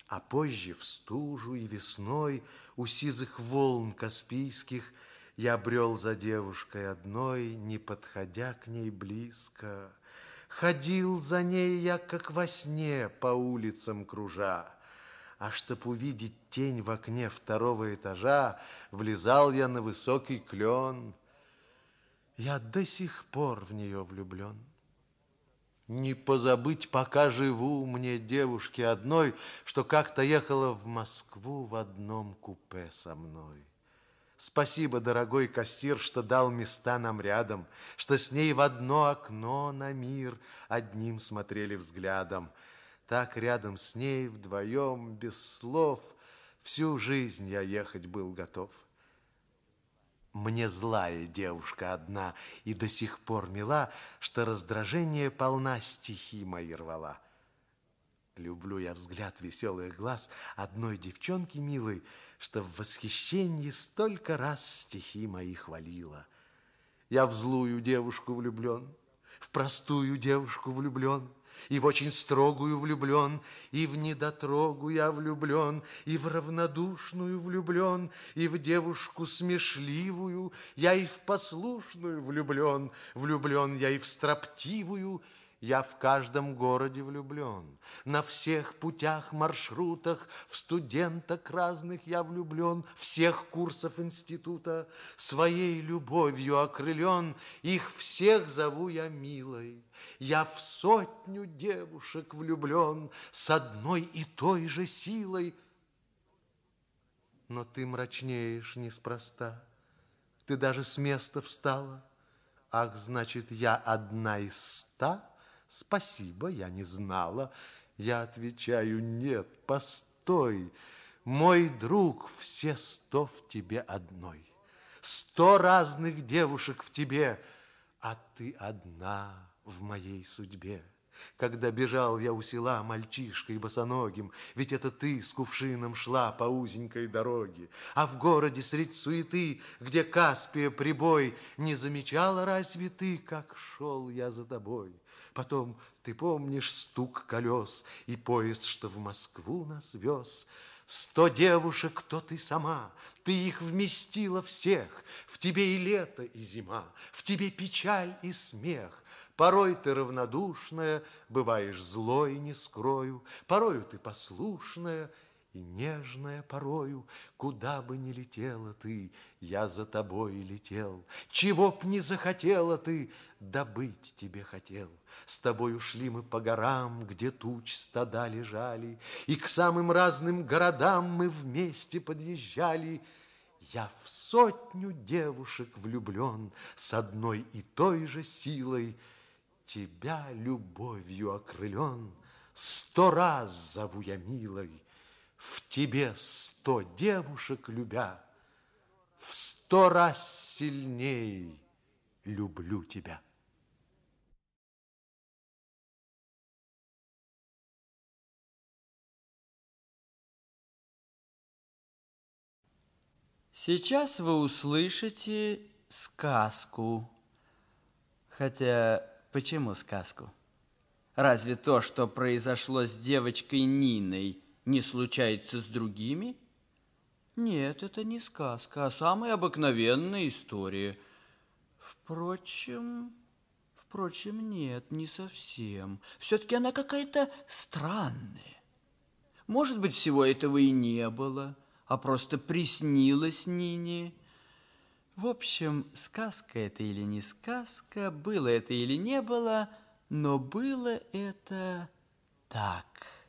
А позже в стужу и весной у сизых волн Каспийских я брел за девушкой одной, не подходя к ней близко. Ходил за ней я, как во сне, по улицам кружа. А чтоб увидеть тень в окне второго этажа, влезал я на высокий клен. Я до сих пор в нее влюблен. Не позабыть, пока живу, мне девушки одной, что как-то ехала в Москву в одном купе со мной. Спасибо, дорогой кассир, что дал места нам рядом, что с ней в одно окно на мир одним смотрели взглядом. Так рядом с ней вдвоем, без слов, всю жизнь я ехать был готов. Мне злая девушка одна и до сих пор мила, что раздражение полна стихи мои рвала. Люблю я взгляд веселых глаз одной девчонки милой, что в восхищении столько раз стихи мои хвалила. Я в злую девушку влюблен, в простую девушку влюблен, и в очень строгую влюблен, и в недотрогу я влюблен, и в равнодушную влюблен, и в девушку смешливую, я и в послушную влюблен, влюблен я и в строптивую. Я в каждом городе влюблен, на всех путях, маршрутах, в студенток разных я влюблен, всех курсов института, своей любовью окрылен, их всех зову я милой. Я в сотню девушек влюблен с одной и той же силой. Но ты мрачнеешь неспроста, ты даже с места встала. Ах, значит, я одна из 100? Спасибо, я не знала. Я отвечаю: нет, постой. Мой друг, все 100 в тебе одной. 100 разных девушек в тебе, а ты одна в моей судьбе. Когда бежал я у села мальчишкой босоногим, ведь это ты с кувшином шла по узенькой дороге, а в городе средь суеты, где Каспия прибой, не замечала разве ты, как шел я за тобой? Потом ты помнишь стук колес и поезд, что в Москву нас вез? 100 девушек, кто ты сама, ты их вместила всех, в тебе и лето, и зима, в тебе печаль и смех. Порой ты равнодушная, бываешь злой, не скрою, порою ты послушная и нежная порою. Куда бы ни летела ты, я за тобой летел. Чего б не захотела ты, добыть тебе хотел. С тобой ушли мы по горам, где туч стада лежали, и к самым разным городам мы вместе подъезжали. Я в сотню девушек влюблен с одной и той же силой. Тебя любовью окрылен, 100 раз зову я милой. В тебе 100 девушек любя, в 100 раз сильней люблю тебя. Сейчас вы услышите сказку. Хотя, почему сказку? Разве то, что произошло с девочкой Ниной, не случается с другими? Нет, это не сказка, а самая обыкновенная история. Впрочем, нет, не совсем. Все-таки она какая-то странная. Может быть, всего этого и не было, а просто приснилось Нине. В общем, сказка это или не сказка, было это или не было, но было это так.